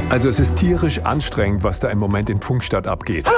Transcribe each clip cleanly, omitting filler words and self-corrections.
Also es ist tierisch anstrengend, was da im Moment in Pfungstadt abgeht.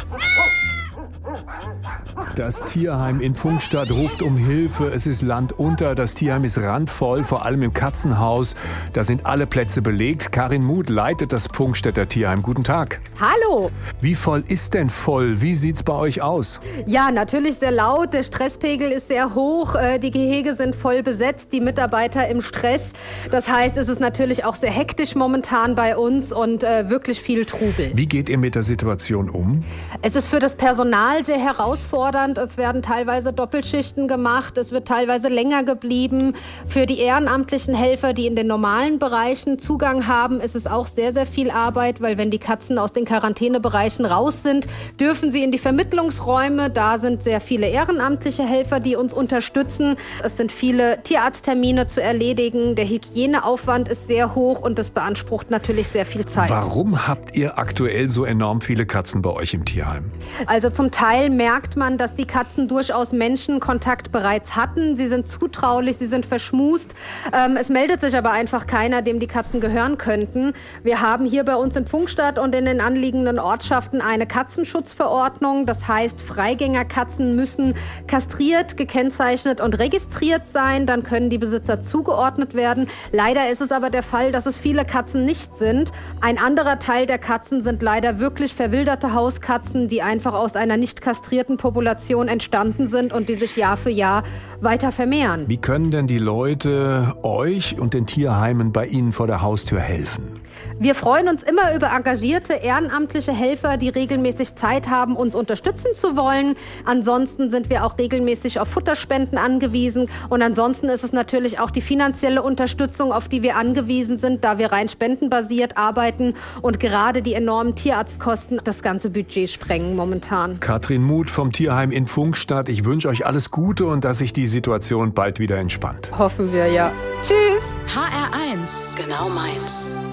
Das Tierheim in Pfungstadt ruft um Hilfe. Es ist landunter. Das Tierheim ist randvoll, vor allem im Katzenhaus. Da sind alle Plätze belegt. Karin Muth leitet das Pfungstädter Tierheim. Guten Tag. Hallo. Wie voll ist denn voll? Wie sieht's bei euch aus? Ja, natürlich sehr laut. Der Stresspegel ist sehr hoch. Die Gehege sind voll besetzt. Die Mitarbeiter im Stress. Das heißt, es ist natürlich auch sehr hektisch momentan bei uns und wirklich viel Trubel. Wie geht ihr mit der Situation um? Es ist für das Personal sehr herausfordernd. Es werden teilweise Doppelschichten gemacht. Es wird teilweise länger geblieben. Für die ehrenamtlichen Helfer, die in den normalen Bereichen Zugang haben, ist es auch sehr, sehr viel Arbeit, weil wenn die Katzen aus den Quarantänebereichen raus sind, dürfen sie in die Vermittlungsräume. Da sind sehr viele ehrenamtliche Helfer, die uns unterstützen. Es sind viele Tierarzttermine zu erledigen. Der Hygieneaufwand ist sehr hoch und das beansprucht natürlich sehr viel Zeit. Warum habt ihr aktuell so enorm viele Katzen bei euch im Tierheim? Also zum Teil merkt man, dass die Katzen durchaus Menschenkontakt bereits hatten. Sie sind zutraulich, sie sind verschmust. Es meldet sich aber einfach keiner, dem die Katzen gehören könnten. Wir haben hier bei uns in Pfungstadt und in den anliegenden Ortschaften eine Katzenschutzverordnung. Das heißt, Freigängerkatzen müssen kastriert, gekennzeichnet und registriert sein. Dann können die Besitzer zugeordnet werden. Leider ist es aber der Fall, dass es viele Katzen nicht sind. Ein anderer Teil der Katzen sind leider wirklich verwilderte Hauskatzen, die einfach aus einer nicht kastrierten Population entstanden sind und die sich Jahr für Jahr weiter vermehren. Wie können denn die Leute euch und den Tierheimen bei Ihnen vor der Haustür helfen? Wir freuen uns immer über engagierte ehrenamtliche Helfer, die regelmäßig Zeit haben, uns unterstützen zu wollen. Ansonsten sind wir auch regelmäßig auf Futterspenden angewiesen. Und ansonsten ist es natürlich auch die finanzielle Unterstützung, auf die wir angewiesen sind, da wir rein spendenbasiert arbeiten und gerade die enormen Tierarztkosten das ganze Budget sprengen momentan. Karin Muth vom Tierheim in Pfungstadt. Ich wünsche euch alles Gute und dass sich die Situation bald wieder entspannt. Hoffen wir, ja. Tschüss. HR1, genau meins.